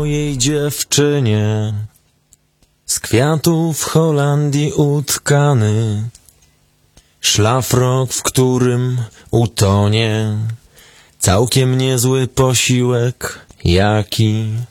mojej dziewczynie, z kwiatów Holandii utkany, szlafrok, w którym utonie całkiem niezły posiłek, jaki